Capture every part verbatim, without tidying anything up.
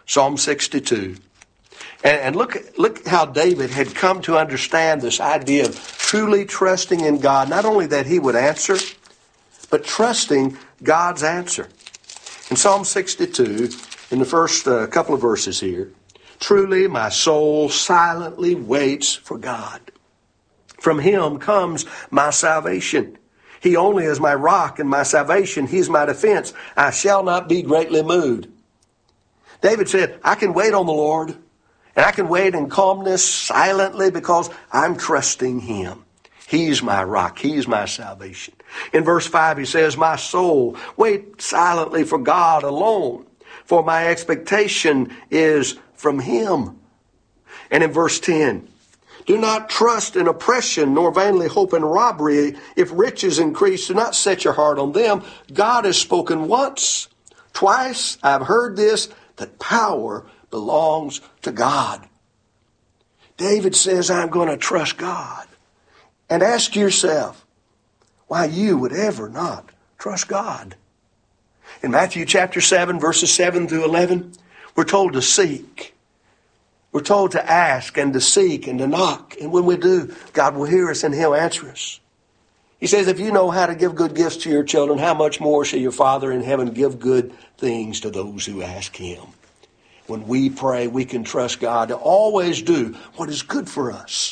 Psalm sixty-two. And, and look, look how David had come to understand this idea of truly trusting in God. Not only that he would answer, but trusting God's answer. In Psalm sixty-two, in the first uh, couple of verses here, truly my soul silently waits for God. From him comes my salvation. He only is my rock and my salvation. He's my defense. I shall not be greatly moved. David said, I can wait on the Lord, and I can wait in calmness silently because I'm trusting him. He's my rock. He's my salvation. In verse five, he says, my soul, wait silently for God alone, for my expectation is from him. And in verse ten, do not trust in oppression, nor vainly hope in robbery. If riches increase, do not set your heart on them. God has spoken once. Twice I've heard this, that power belongs to God. David says, I'm going to trust God. And ask yourself why you would ever not trust God. In Matthew chapter seven, verses seven through eleven, we're told to seek. We're told to ask and to seek and to knock. And when we do, God will hear us and he'll answer us. He says, if you know how to give good gifts to your children, how much more shall your Father in heaven give good things to those who ask him? When we pray, we can trust God to always do what is good for us.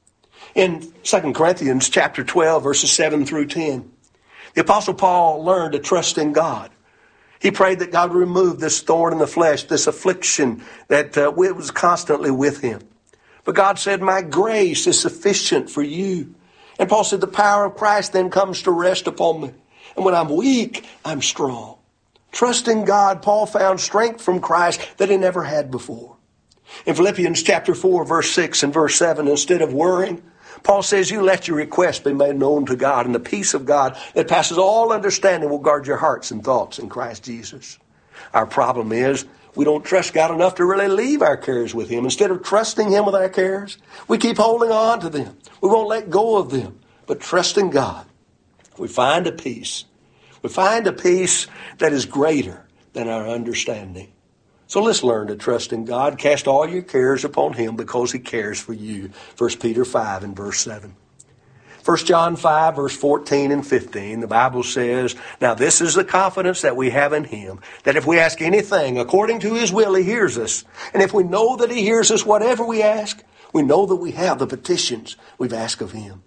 In Second Corinthians chapter twelve, verses seven through ten, the Apostle Paul learned to trust in God. He prayed that God would remove this thorn in the flesh, this affliction that uh, was constantly with him. But God said, my grace is sufficient for you. And Paul said, the power of Christ then comes to rest upon me. And when I'm weak, I'm strong. Trusting God, Paul found strength from Christ that he never had before. In Philippians chapter four, verse six and verse seven, instead of worrying, Paul says, you let your request be made known to God, and the peace of God that passes all understanding will guard your hearts and thoughts in Christ Jesus. Our problem is we don't trust God enough to really leave our cares with him. Instead of trusting him with our cares, we keep holding on to them. We won't let go of them. But trusting God, we find a peace. We find a peace that is greater than our understanding. So let's learn to trust in God. Cast all your cares upon him because he cares for you. First Peter five and verse seven. First John five, verse fourteen and fifteen, the Bible says, now this is the confidence that we have in him, that if we ask anything according to his will, he hears us. And if we know that he hears us, whatever we ask, we know that we have the petitions we've asked of him.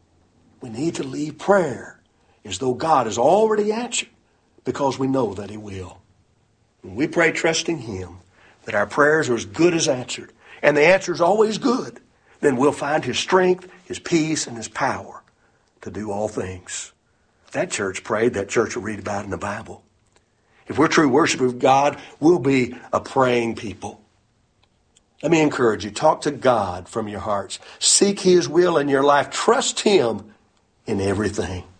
We need to leave prayer as though God has already answered, because we know that he will. When we pray trusting him, that our prayers are as good as answered, and the answer is always good, then we'll find his strength, his peace, and his power to do all things. That church prayed, that church will read about in the Bible. If we're true worshipers of God, we'll be a praying people. Let me encourage you, talk to God from your hearts. Seek his will in your life. Trust him in everything.